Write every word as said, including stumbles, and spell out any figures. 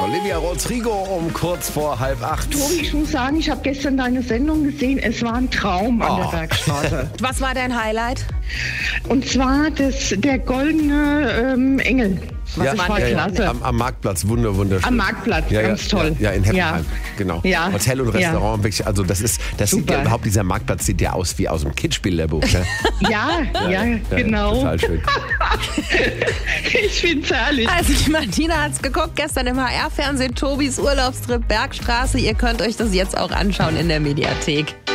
Olivia Rodrigo um kurz vor halb acht. Tobi, ich muss sagen, ich habe gestern deine Sendung gesehen. Es war ein Traum an Oh. der Bergstraße. Was war dein Highlight? Und zwar das, der goldene ähm, Engel. Was Ja, war ja, ja. klasse. Am, am Marktplatz, wunder, wunderschön. Am Marktplatz, ja, ganz ja, toll. Ja, ja in Heppenheim, Ja. genau. Ja. Hotel und Restaurant, wirklich, also das ist, das sieht Super. ja überhaupt, dieser Marktplatz sieht ja aus wie aus dem Kitschbilderbuch. Ne? Ja, ja, ja, genau. Total schön. Ich find's herrlich. Also die Martina hat's geguckt, gestern im H R-Fernsehen, Tobis Urlaubstrip Bergstraße. Ihr könnt euch das jetzt auch anschauen in der Mediathek.